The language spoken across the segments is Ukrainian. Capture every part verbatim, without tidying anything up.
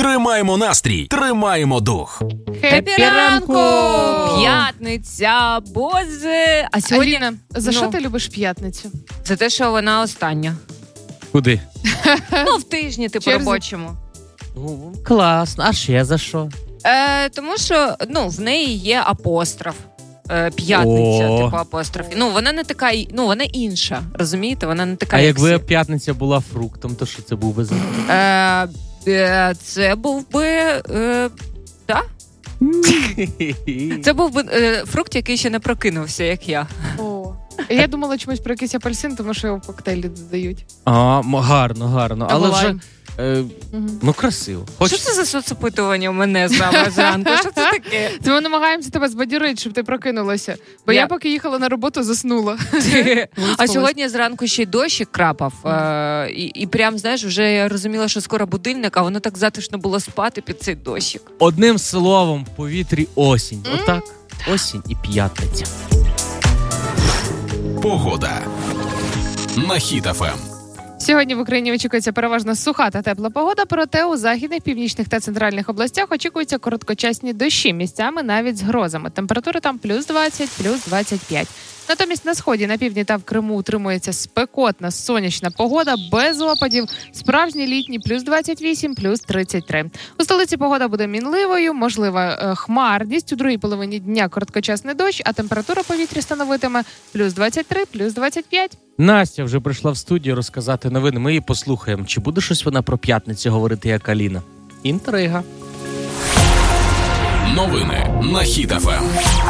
Тримаємо настрій, тримаємо дух. Хеппі ранку! П'ятниця, боже! А сьогодні... Аліна, за ну, що ти любиш п'ятницю? За те, що вона остання. Куди? Ну, в тижні, типу, Черзі. робочому. Ну, класно. А ще за що? Е, тому що, ну, в неї є апостроф. Е, п'ятниця, О. типу апостроф. Ну, вона не така, й- ну, вона інша, розумієте? Вона не така, А як якби всі. п'ятниця була фруктом, то що це був би за? Е, е, це був би... Е, да? Це був би е, фрукт, який ще не прокинувся, як я. О. Я думала чомусь про якийсь апельсин, тому що його в коктейлі додають. А, м- гарно, гарно. Або Але вже, лайм. е, Мгм. ну, красиво. Що це за соцопитування у мене з вами зранку? Що це таке? Це ми намагаємося тебе збадьорити, щоб ти прокинулася. Бо я, Я- поки їхала на роботу, заснула. А сьогодні зранку ще й дощик крапав. Е, і, і прям, знаєш, вже я розуміла, що скоро будильник, а воно так затишно було спати під цей дощик. Одним словом, в повітрі осінь. Отак, осінь і п'ятниця. Погода. На Хіт еф ем. Сьогодні в Україні очікується переважно суха та тепла погода, проте у західних, північних та центральних областях очікуються короткочасні дощі, місцями навіть з грозами. Температура там плюс двадцять, плюс двадцять п'ять. Натомість на сході, на півдні та в Криму утримується спекотна сонячна погода без опадів. Справжні літні плюс двадцять вісім, плюс тридцять три. У столиці погода буде мінливою, можлива е, хмарність. У другій половині дня короткочасний дощ, а температура повітря становитиме плюс двадцять три, плюс двадцять п'ять. Настя вже прийшла в студію розказати новини. Ми її послухаємо. Чи буде щось вона про п'ятницю говорити, як Аліна? Інтрига. Новини на Хіт еф ем.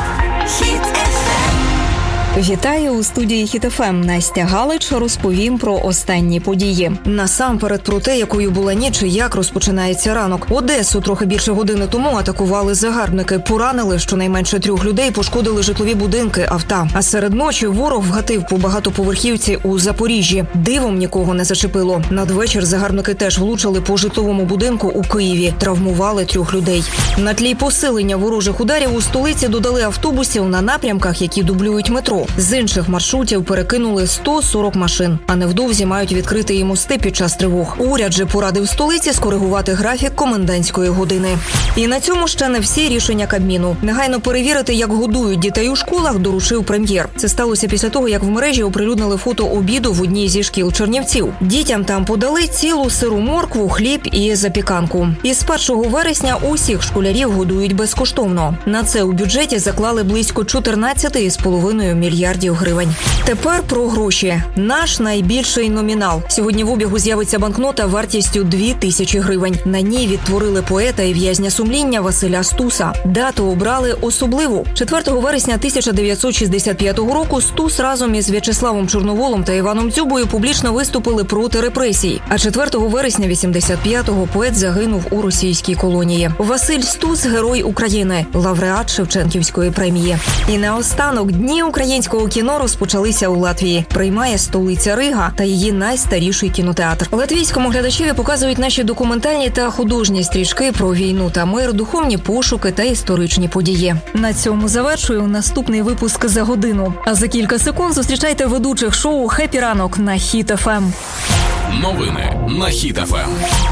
Вітаю у студії Хіт еф ем. Настя Галич розповім про останні події. Насамперед про те, якою була ніч і як розпочинається ранок. Одесу трохи більше години тому атакували загарбники. Поранили щонайменше трьох людей, пошкодили житлові будинки, авто. А серед ночі ворог вгатив по багатоповерхівці у Запоріжжі. Дивом нікого не зачепило. Надвечір загарбники теж влучили по житловому будинку у Києві. Травмували трьох людей. На тлі посилення ворожих ударів у столиці додали автобусів на напрямках, які дублюють метро. З інших маршрутів перекинули сто сорок машин, а невдовзі мають відкрити і мости під час тривог. Уряд же порадив столиці скоригувати графік комендантської години. І на цьому ще не всі рішення Кабміну. Негайно перевірити, як годують дітей у школах, доручив прем'єр. Це сталося після того, як в мережі оприлюднили фото обіду в одній зі шкіл Чернівців. Дітям там подали цілу сиру моркву, хліб і запіканку. І з першого вересня усіх школярів годують безкоштовно. На це у бюджеті заклали близько чотирнадцять цілих п'ять десятих мільярдів гривень. Тепер про гроші. Наш найбільший номінал. Сьогодні в обігу з'явиться банкнота вартістю дві тисячі гривень. На ній відтворили поета і в'язня сумління Василя Стуса. Дату обрали особливу. четвертого вересня тисяча дев'ятсот шістдесят п'ятого року Стус разом із В'ячеславом Чорноволом та Іваном Дзюбою публічно виступили проти репресій. А четвертого вересня вісімдесят п'ятого поет загинув у російській колонії. Василь Стус – герой України, лауреат Шевченківської премії. І наостанок дні українського кіно розпочалися у Латвії. Приймає столиця Рига та її найстаріший кінотеатр. Латвійському глядачеві показують наші документальні та художні стрічки про війну та мир, духовні пошуки та історичні події. На цьому завершую наступний випуск за годину. А за кілька секунд зустрічайте ведучих шоу «Хеппі ранок» на Хіт еф ем. Новини на Хіт еф ем.